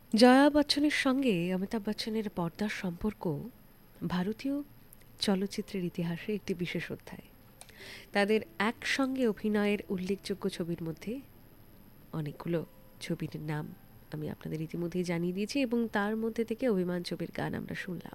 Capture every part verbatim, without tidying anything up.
জয়া বচ্চনের সঙ্গে অমিতাভ বচ্চনের পর্দার সম্পর্ক ভারতীয় চলচ্চিত্রের ইতিহাসে একটি বিশেষ অধ্যায়। তাদের একসঙ্গে অভিনয়ের উল্লেখযোগ্য ছবির মধ্যে অনেকগুলো ছবির নাম আমি আপনাদের ইতিমধ্যেই জানিয়ে দিয়েছি এবং তার মধ্যে থেকে অভিমান ছবির গান আমরা শুনলাম।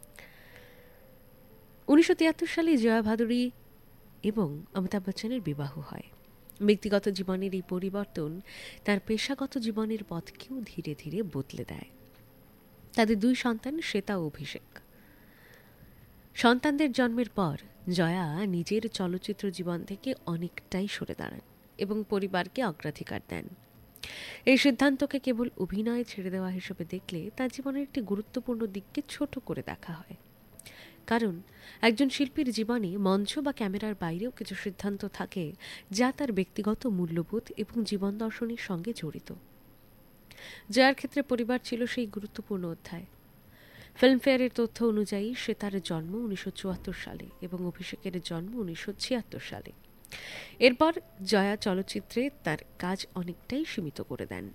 উনিশশো তিয়াত্তর সালে জয়া ভাদুরী এবং অমিতাভ বচ্চনের বিবাহ হয়। ব্যক্তিগত জীবনের এই পরিবর্তন তার পেশাগত জীবনের পথকেও ধীরে ধীরে বদলে দেয়। তাদের দুই সন্তান শ্বেতা ও অভিষেক। সন্তানদের জন্মের পর জয়া নিজের চলচ্চিত্র জীবন থেকে অনেকটাই সরে দাঁড়ান এবং পরিবারকে অগ্রাধিকার দেন। এই সিদ্ধান্তকে কেবল অভিনয়ে ছেড়ে দেওয়া হিসেবে দেখলে তার জীবনের একটি গুরুত্বপূর্ণ দিককে ছোট করে দেখা হয়। কারণ একজন শিল্পীর জীবনে মঞ্চ বা ক্যামেরার বাইরেও কিছু সিদ্ধান্ত থাকে যা তার ব্যক্তিগত মূল্যবোধ এবং জীবন দর্শনের সঙ্গে জড়িত। যার ক্ষেত্রে পরিবার ছিল সেই গুরুত্বপূর্ণ অধ্যায়। ফিল্মফেয়ারের তথ্য অনুযায়ী সে তার জন্ম উনিশশো চুয়াত্তর সালে এবং অভিষেকের জন্ম উনিশশো ছিয়াত্তর সালে। এরপর জয়া চলচ্চিত্রে তার কাজ অনেকটাই সীমিত করে দেন।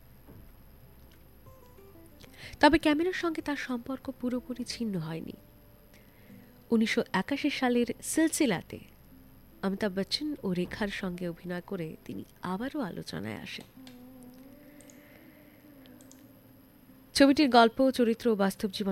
তবে ক্যামেরার সঙ্গে তার সম্পর্ক পুরোপুরি ছিন্ন হয়নি। উনিশশো একাশি সালের সিলসিলাতে অমিতাভ বচ্চন ও রেখার সঙ্গে অভিনয় করে তিনি আবারও আলোচনায় আসেন। ছবিটির গল্প, চরিত্র ও বাস্তব জীবন